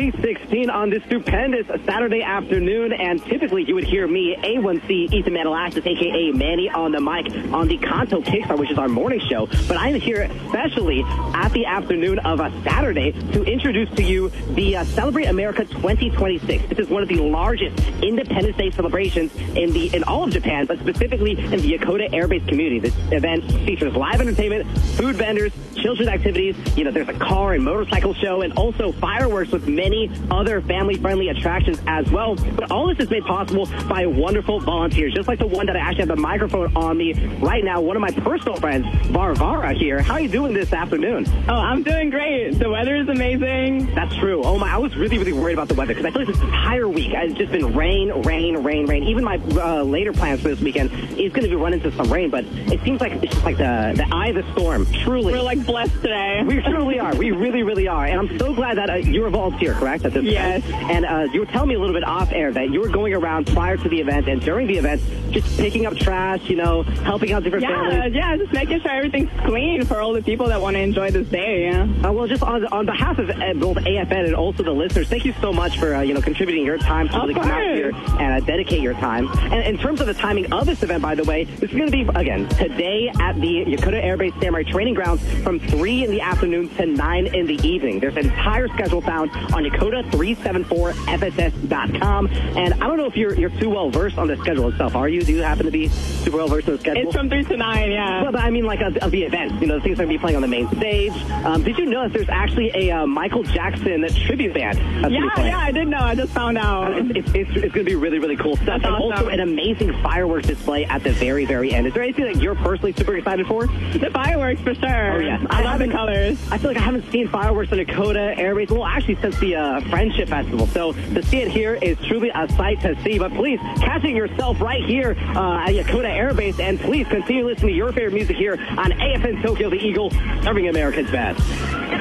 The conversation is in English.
3:16 on this stupendous Saturday afternoon, and typically you would hear me, A1C, Ethan Manalaxis, a.k.a. Manny, on the mic on the Kanto Kickstart, which is our morning show. But I'm here especially at the afternoon of a Saturday to introduce to you the Celebrate America 2026. This is one of the largest Independence Day celebrations in all of Japan, but specifically in the Yokota Air Base community. This event features live entertainment, food vendors, children's activities. You know, there's a car and motorcycle show, and also fireworks with many other family-friendly attractions as well. But all this is made possible by wonderful volunteers, just like the one that I actually have the microphone on me right now, one of my personal friends, Varvara here. How are you doing this afternoon? Oh, I'm doing great. The weather is amazing. That's true. Oh my, I was really, really worried about the weather because I feel like this entire week it's just been rain. Even my later plans for this weekend is going to be run into some rain, but it seems like it's just like the eye of the storm. Truly. We're like blessed today. We truly are. We really, really are. And I'm so glad that you're a volunteer, correct? At this yes. event? And you were telling me a little bit off air that you were going around prior to the event and during the event just picking up trash, you know, helping out different families. Yeah, just making sure everything's clean for all the people that want to enjoy this day. Yeah. Well, just on behalf of both AFN and also the listeners, thank you so much for contributing your time to really come out here and dedicate your time. And in terms of the timing of this event, by the way, this is going to be again today at the Yokota Air Base Samurai Training Grounds from 3 in the afternoon to 9 in the evening. There's an entire schedule found on Yokota374FSS.com. And I don't know if you're too well versed on the schedule itself. Are you? Do you happen to be super well versed on the schedule? It's from 3 to 9, yeah. Well, but I mean, like of the events, you know, the things that are going to be playing on the main stage. Did you know that there's actually a Michael Jackson tribute band? Yeah, I did know. I just found out. It's going to be really, really cool stuff. That's and awesome. Also an amazing fireworks display at the very, very end. Is there anything that you're personally super excited for? The fireworks, for sure. Oh, yes. I love the colors. I feel like I haven't seen fireworks on Yokota Air Base, well, actually since the Friendship Festival. So to see it here is truly a sight to see. But please, catching yourself right here at Yokota Air Base, and please continue listening to your favorite music here on AFN Tokyo, the Eagle, serving America's best.